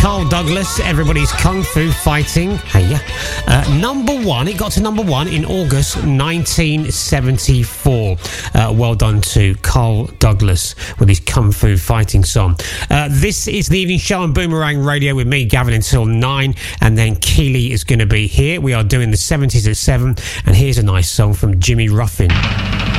Carl Douglas, Everybody's Kung Fu Fighting. Hey, number one. It got to number one in August 1974. Well done to Carl Douglas with his Kung Fu Fighting song. This is the evening show on Boomerang Radio with me, Gavin, until 9, and then Keely is going to be here. We are doing the 70s at 7, and here's a nice song from Jimmy Ruffin.